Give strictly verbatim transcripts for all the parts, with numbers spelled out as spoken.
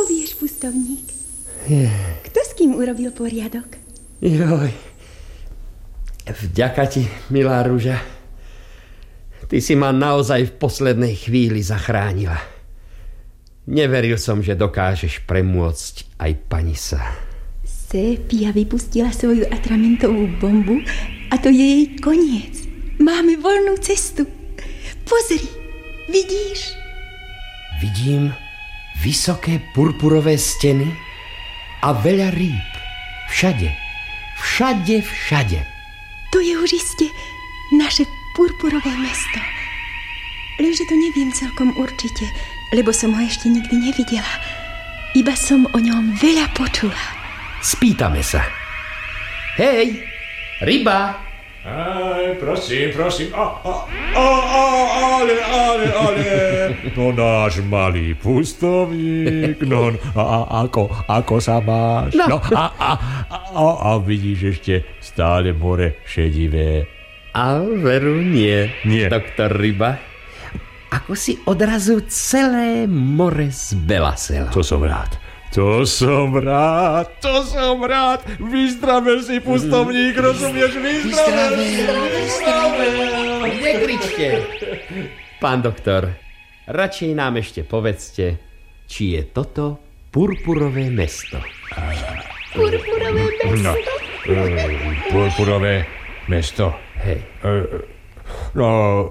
povieš, pustovník? Kto s kým urobil poriadok? Joj, vďaka ti, milá Ruža. Ty si ma naozaj v poslednej chvíli zachránila. Neveril som, že dokážeš premôcť aj Panisa. Sépia vypustila svoju atramentovú bombu a to je jej koniec. Máme voľnú cestu. Pozri, vidíš? Vidím vysoké purpurové steny a veľa rýb. Všade, všade, všade. To je už iste naše purpurové mesto. Lenže to neviem celkom určite, lebo som ho ešte nikdy nevidela. Iba som o ňom veľa počula. Spýtame sa. Hej, ryba! Aj, prosím, prosím. A, a, a, a, ale, ale, ale. No náš malý pustovník. No, a, a ako, ako sa máš? No, no a, a, a, a vidíš ešte stále more šedivé. A veru nie, nie, doktor Ryba. Ako si odrazu celé more zbelaselo. To som rád. To som rád, to som rád. Vyzdravel si, pustovník, rozumieš? Vyzdravel, vyzdravel. Nekričte. Pán doktor, radšej nám ešte povedzte, či je toto purpurové mesto. Purpurové mesto? No, purpurové mesto. Hej. No,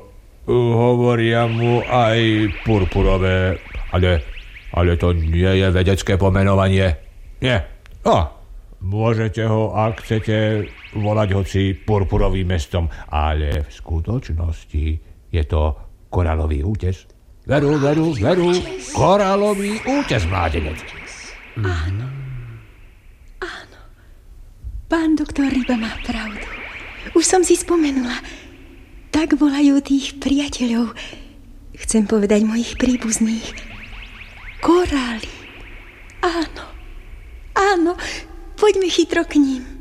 hovoria mu aj purpurové, ale... Ale to nie je vedecké pomenovanie. Nie. No, môžete ho, ak chcete, volať hoci purpurovým mestom, ale v skutočnosti je to koralový útes. Veru, veru, veru, koralový útes, mládenec. Áno. Áno. Pán doktor Ryba má pravdu. Už som si spomenula. Tak volajú tých priateľov. Chcem povedať mojich príbuzných. Korály. Áno, áno, poďme chytro k ním.